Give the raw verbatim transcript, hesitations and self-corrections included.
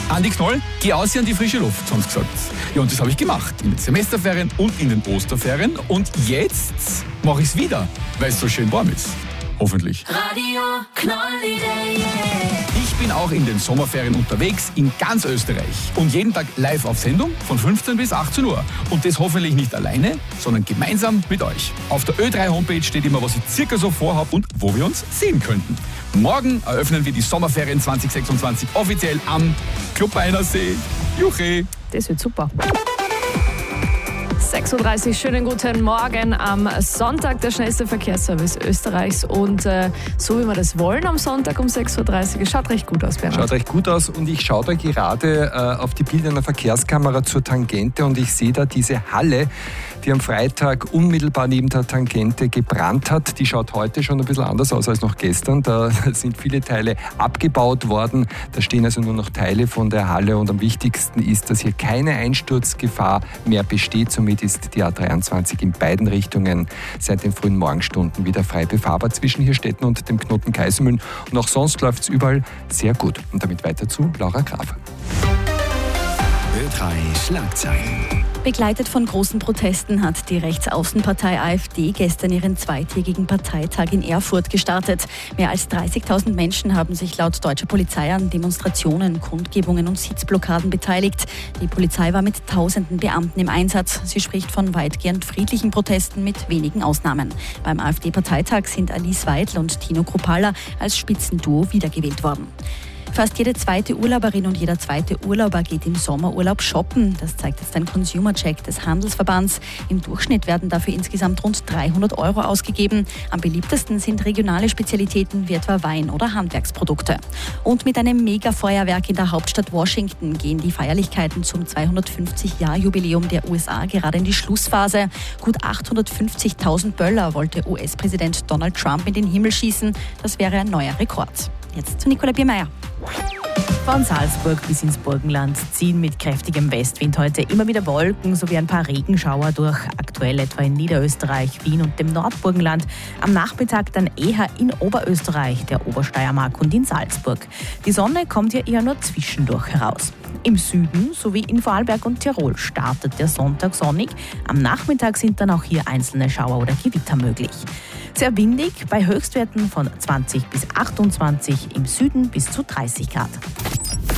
Andi Knoll, geh aus hier an die frische Luft, haben sie gesagt. Ja, und das habe ich gemacht. In den Semesterferien und in den Osterferien. Und jetzt mache ich es wieder, weil es so schön warm ist. Hoffentlich. Radio Knoll-Idee. Ich bin auch in den Sommerferien unterwegs in ganz Österreich. Und jeden Tag live auf Sendung von fünfzehn bis achtzehn Uhr. Und das hoffentlich nicht alleine, sondern gemeinsam mit euch. Auf der Ö drei Homepage steht immer, was ich circa so vorhabe und wo wir uns sehen könnten. Morgen eröffnen wir die Sommerferien zwanzig sechsundzwanzig offiziell am Club Weinersee. Juche! Das wird super. sechs Uhr dreißig, schönen guten Morgen am Sonntag, der schnellste Verkehrsservice Österreichs. Und äh, so wie wir das wollen am Sonntag um sechs Uhr dreißig, es schaut recht gut aus, Bernhard. Schaut recht gut aus und ich schaue da gerade äh, auf die Bilder einer Verkehrskamera zur Tangente und ich sehe da diese Halle, die am Freitag unmittelbar neben der Tangente gebrannt hat. Die schaut heute schon ein bisschen anders aus als noch gestern. Da sind viele Teile abgebaut worden. Da stehen also nur noch Teile von der Halle und am wichtigsten ist, dass hier keine Einsturzgefahr mehr besteht. Somit ist die A dreiundzwanzig in beiden Richtungen seit den frühen Morgenstunden wieder frei befahrbar zwischen Hirstetten und dem Knoten Kaisermühlen. Und auch sonst läuft es überall sehr gut. Und damit weiter zu Laura Graf. Ö drei Schlagzeilen. Begleitet von großen Protesten hat die Rechtsaußenpartei AfD gestern ihren zweitägigen Parteitag in Erfurt gestartet. Mehr als dreißigtausend Menschen haben sich laut deutscher Polizei an Demonstrationen, Kundgebungen und Sitzblockaden beteiligt. Die Polizei war mit tausenden Beamten im Einsatz. Sie spricht von weitgehend friedlichen Protesten mit wenigen Ausnahmen. Beim AfD-Parteitag sind Alice Weidel und Tino Kruppalla als Spitzenduo wiedergewählt worden. Fast jede zweite Urlauberin und jeder zweite Urlauber geht im Sommerurlaub shoppen. Das zeigt jetzt ein Consumer-Check des Handelsverbands. Im Durchschnitt werden dafür insgesamt rund dreihundert Euro ausgegeben. Am beliebtesten sind regionale Spezialitäten wie etwa Wein- oder Handwerksprodukte. Und mit einem Mega-Feuerwerk in der Hauptstadt Washington gehen die Feierlichkeiten zum zweihundertfünfzig-Jahr-Jubiläum der U S A gerade in die Schlussphase. Gut achthundertfünfzigtausend Böller wollte U S-Präsident Donald Trump in den Himmel schießen. Das wäre ein neuer Rekord. Jetzt zu Nicola Biermeier. Von Salzburg bis ins Burgenland ziehen mit kräftigem Westwind heute immer wieder Wolken sowie ein paar Regenschauer durch, aktuell etwa in Niederösterreich, Wien und dem Nordburgenland. Am Nachmittag dann eher in Oberösterreich, der Obersteiermark und in Salzburg. Die Sonne kommt hier eher nur zwischendurch heraus. Im Süden sowie in Vorarlberg und Tirol startet der Sonntag sonnig. Am Nachmittag sind dann auch hier einzelne Schauer oder Gewitter möglich. Sehr windig, bei Höchstwerten von zwanzig bis achtundzwanzig, im Süden bis zu dreißig Grad.